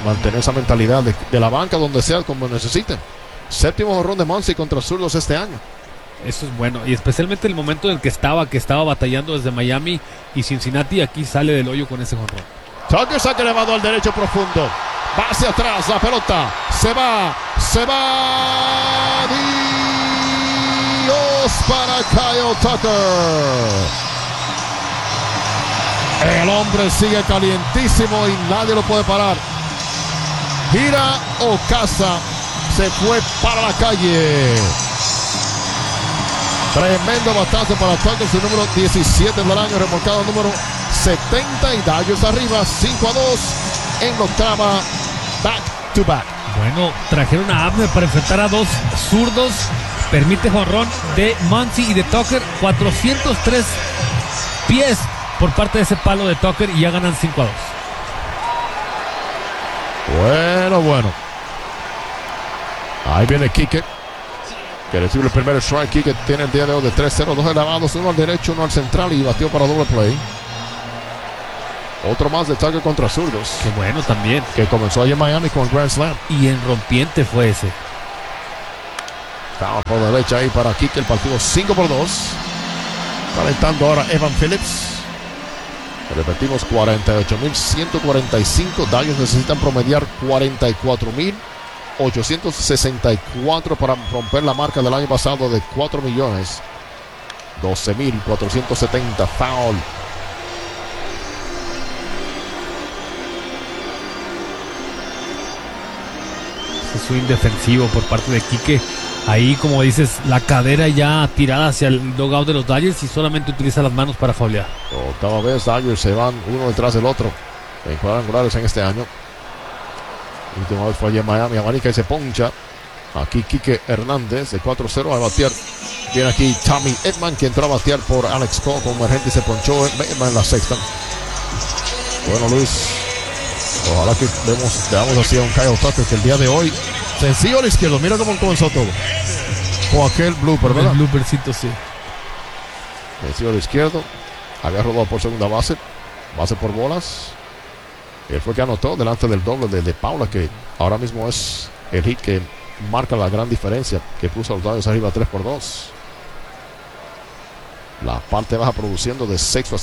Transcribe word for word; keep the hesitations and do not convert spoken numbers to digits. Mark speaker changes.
Speaker 1: mantener esa mentalidad de, de la banca donde sea como necesiten. Séptimo jonrón de Muncy contra zurdos este año.
Speaker 2: Eso es bueno, y especialmente el momento en el que estaba, que estaba batallando desde Miami y Cincinnati, aquí sale del hoyo con ese jonrón.
Speaker 1: Tucker saque elevado al derecho profundo. Va hacia atrás, la pelota se va, se va. Dios para Kyle Tucker. El hombre sigue calientísimo y nadie lo puede parar. Gira o casa, se fue para la calle. Tremendo batazo para Tucker, su número diecisiete del año, remolcado número setenta y Dodgers arriba cinco a dos en la octava, back to back.
Speaker 2: Bueno, trajeron a Abner para enfrentar a dos zurdos. Permite jonrón de Muncy y de Tucker, cuatrocientos tres pies por parte de ese palo de Tucker y ya ganan cinco a dos.
Speaker 1: Bueno, bueno. Ahí viene Quique, que recibe el primer strike. Quique tiene el día de hoy de tres cero, dos elevados, uno al derecho, uno al central y batió para doble play. Otro más de Tucker contra zurdos.
Speaker 2: Qué bueno también.
Speaker 1: Que comenzó allí en Miami con Grand Slam.
Speaker 2: Y en rompiente fue ese.
Speaker 1: Estaba por derecha ahí para Quique, el partido cinco por dos. Calentando ahora Evan Phillips. Repetimos, cuarenta y ocho mil ciento cuarenta y cinco. Dodgers necesitan promediar cuarenta y cuatro mil ochocientos sesenta y cuatro para romper la marca del año pasado de cuatro millones doce mil cuatrocientos setenta. Foul.
Speaker 2: Ese swing defensivo por parte de Quique. Ahí, como dices, la cadera ya tirada hacia el dugout de los Dodgers y solamente utiliza las manos para faulear.
Speaker 1: Octava vez Dodgers se van uno detrás del otro en cuadrangulares en este año. La última vez fue allí en Miami. Amanica y se poncha. Aquí Quique Hernández de cuatro cero a batear. Viene aquí Tommy Edman, que entró a batear por Alex Cole como emergente y se ponchó Edman en la sexta. Bueno, Luis, ojalá que vemos, veamos así a un Kyle Tucker que el día de hoy sencillo a la izquierda. Mira cómo comenzó todo con aquel blooper, ¿verdad?
Speaker 2: El bloopercito, sí.
Speaker 1: Sencillo a la izquierda. Había rodado por segunda base. Base por bolas. Él fue que anotó delante del doble de, de Paula, que ahora mismo es el hit que marca la gran diferencia, que puso a los Dodgers arriba tres por dos. La parte baja produciendo de sexto a